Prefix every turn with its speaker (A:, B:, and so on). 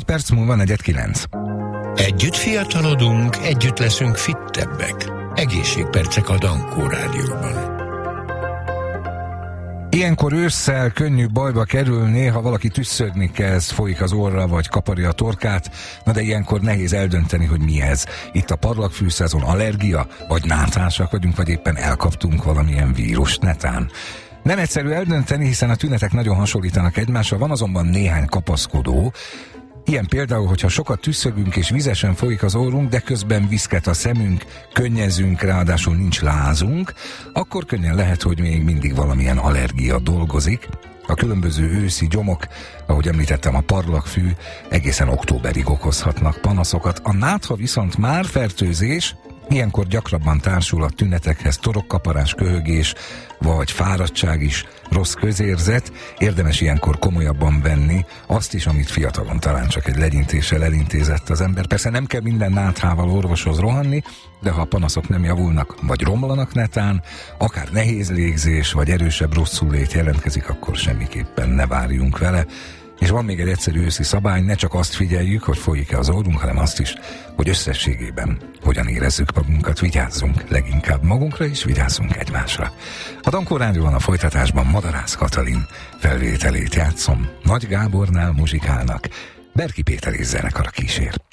A: perc múlva 8:09.
B: Együtt fiatalodunk, együtt leszünk fittebbek. Egészségpercek a Dankó Rádióban.
A: Ilyenkor ősszel könnyű bajba kerülni, ha valaki tüsszögni kezd, folyik az orra, vagy kaparja a torkát, na de ilyenkor nehéz eldönteni, hogy mi ez. Itt a parlagfűszezon, allergia, vagy náthásak vagyunk, vagy éppen elkaptunk valamilyen vírust netán. Nem egyszerű eldönteni, hiszen a tünetek nagyon hasonlítanak egymásra, van azonban néhány kapaszkodó. Ilyen például, hogyha sokat tüsszögünk és vizesen folyik az orrunk, de közben viszket a szemünk, könnyezünk, ráadásul nincs lázunk, akkor könnyen lehet, hogy még mindig valamilyen allergia dolgozik. A különböző őszi gyomok, ahogy említettem, a parlagfű egészen októberig okozhatnak panaszokat. A nátha viszont már fertőzés, ilyenkor gyakrabban társul a tünetekhez torokkaparás, köhögés, vagy fáradtság is, rossz közérzet. Érdemes ilyenkor komolyabban venni azt is, amit fiatalon talán csak egy legyintéssel elintézett az ember. Persze nem kell minden náthával orvoshoz rohanni, de ha a panaszok nem javulnak, vagy romlanak netán, akár nehéz légzés, vagy erősebb rosszulét jelentkezik, akkor semmiképpen ne várjunk vele. És van még egy egyszerű őszi szabály, ne csak azt figyeljük, hogy folyik-e az orrunk, hanem azt is, hogy összességében hogyan érezzük magunkat, vigyázzunk leginkább magunkra, és vigyázzunk egymásra. A Dankó Rádióban a folytatásban Madarász Katalin felvételét játszom. Nagy Gábornál muzsikálnak, Berki Péter és zenekara kísér.